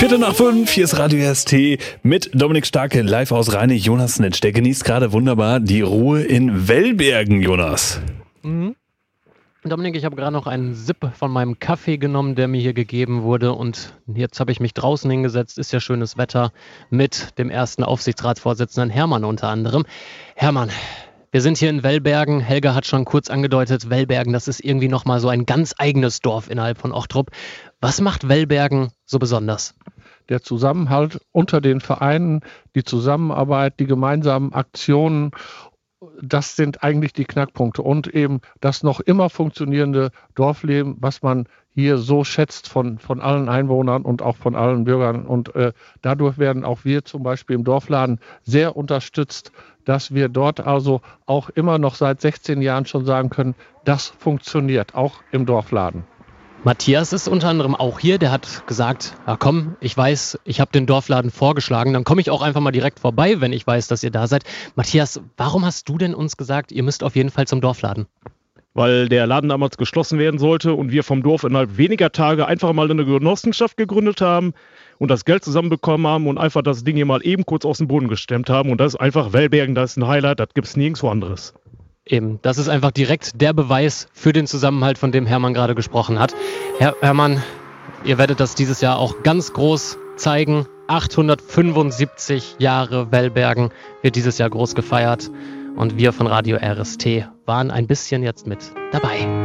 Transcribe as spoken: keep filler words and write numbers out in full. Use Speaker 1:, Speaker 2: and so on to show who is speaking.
Speaker 1: Viertel nach fünf, hier ist Radio R S T mit Dominik Starke, live aus Rheine. Jonas Nitsch, der genießt gerade wunderbar die Ruhe in Wellbergen, Jonas.
Speaker 2: Mhm. Dominik, ich habe gerade noch einen Sip von meinem Kaffee genommen, der mir hier gegeben wurde, und jetzt habe ich mich draußen hingesetzt, ist ja schönes Wetter, mit dem ersten Aufsichtsratsvorsitzenden Hermann unter anderem. Hermann, wir sind hier in Wellbergen. Helga hat schon kurz angedeutet, Wellbergen, das ist irgendwie nochmal so ein ganz eigenes Dorf innerhalb von Ochtrup. Was macht Wellbergen so besonders?
Speaker 3: Der Zusammenhalt unter den Vereinen, die Zusammenarbeit, die gemeinsamen Aktionen, das sind eigentlich die Knackpunkte. Und eben das noch immer funktionierende Dorfleben, was man hier so schätzt von, von allen Einwohnern und auch von allen Bürgern. Und äh, dadurch werden auch wir zum Beispiel im Dorfladen sehr unterstützt, dass wir dort also auch immer noch seit sechzehn Jahren schon sagen können, das funktioniert auch im Dorfladen.
Speaker 2: Matthias ist unter anderem auch hier, der hat gesagt, ja komm, ich weiß, ich habe den Dorfladen vorgeschlagen, dann komme ich auch einfach mal direkt vorbei, wenn ich weiß, dass ihr da seid. Matthias, warum hast du denn uns gesagt, ihr müsst auf jeden Fall zum Dorfladen?
Speaker 4: Weil der Laden damals geschlossen werden sollte und wir vom Dorf innerhalb weniger Tage einfach mal eine Genossenschaft gegründet haben und das Geld zusammenbekommen haben und einfach das Ding hier mal eben kurz aus dem Boden gestemmt haben. Und das ist einfach Wellbergen, das ist ein Highlight, das gibt es nirgendwo anderes.
Speaker 2: Eben, das ist einfach direkt der Beweis für den Zusammenhalt, von dem Hermann gerade gesprochen hat. Herr Hermann, ihr werdet das dieses Jahr auch ganz groß zeigen. achthundertfünfundsiebzig Jahre Wellbergen wird dieses Jahr groß gefeiert. Und wir von Radio R S T waren ein bisschen jetzt mit dabei.